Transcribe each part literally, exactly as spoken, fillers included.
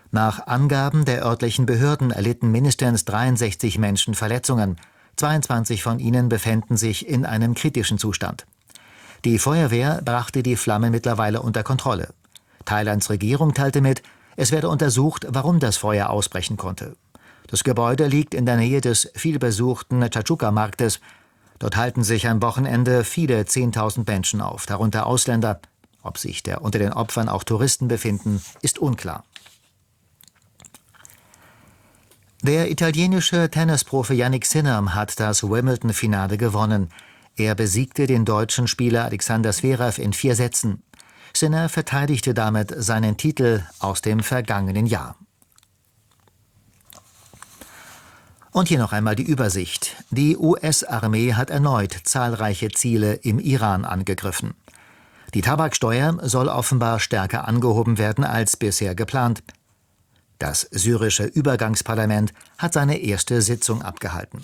Nach Angaben der örtlichen Behörden erlitten mindestens dreiundsechzig Menschen Verletzungen. zweiundzwanzig von ihnen befänden sich in einem kritischen Zustand. Die Feuerwehr brachte die Flammen mittlerweile unter Kontrolle. Thailands Regierung teilte mit, es werde untersucht, warum das Feuer ausbrechen konnte. Das Gebäude liegt in der Nähe des vielbesuchten Chachuka-Marktes. Dort halten sich am Wochenende viele Zehntausend Menschen auf, darunter Ausländer. Ob sich der unter den Opfern auch Touristen befinden, ist unklar. Der italienische Tennisprofi Jannik Sinner hat das Wimbledon-Finale gewonnen. Er besiegte den deutschen Spieler Alexander Zverev in vier Sätzen. Sinner verteidigte damit seinen Titel aus dem vergangenen Jahr. Und hier noch einmal die Übersicht. Die U S-Armee hat erneut zahlreiche Ziele im Iran angegriffen. Die Tabaksteuer soll offenbar stärker angehoben werden als bisher geplant. Das syrische Übergangsparlament hat seine erste Sitzung abgehalten.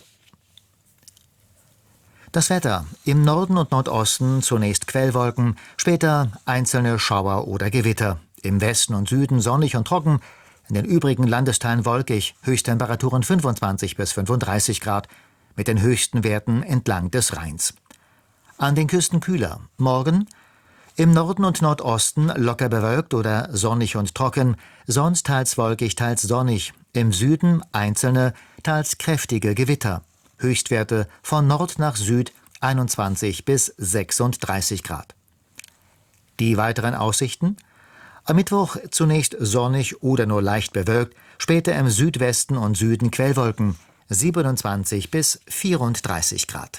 Das Wetter: Im Norden und Nordosten zunächst Quellwolken, später einzelne Schauer oder Gewitter. Im Westen und Süden sonnig und trocken, in den übrigen Landesteilen wolkig, Höchsttemperaturen fünfundzwanzig bis fünfunddreißig Grad, mit den höchsten Werten entlang des Rheins. An den Küsten kühler. Morgen im Norden und Nordosten locker bewölkt oder sonnig und trocken, sonst teils wolkig, teils sonnig. Im Süden einzelne, teils kräftige Gewitter. Höchstwerte von Nord nach Süd einundzwanzig bis sechsunddreißig Grad. Die weiteren Aussichten: Am Mittwoch zunächst sonnig oder nur leicht bewölkt, später im Südwesten und Süden Quellwolken, siebenundzwanzig bis vierunddreißig Grad.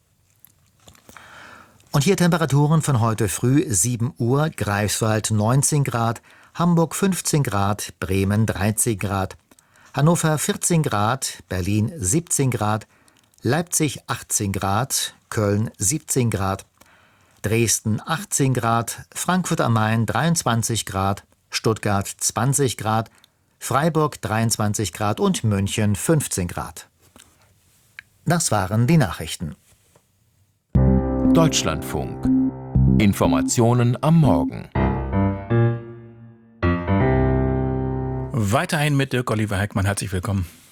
Und hier Temperaturen von heute früh: sieben Uhr, Greifswald neunzehn Grad, Hamburg fünfzehn Grad, Bremen dreizehn Grad, Hannover vierzehn Grad, Berlin siebzehn Grad, Leipzig achtzehn Grad, Köln siebzehn Grad, Dresden achtzehn Grad, Frankfurt am Main dreiundzwanzig Grad, Stuttgart zwanzig Grad, Freiburg dreiundzwanzig Grad und München fünfzehn Grad. Das waren die Nachrichten. Deutschlandfunk. Informationen am Morgen. Weiterhin mit Dirk Oliver Heckmann. Herzlich willkommen.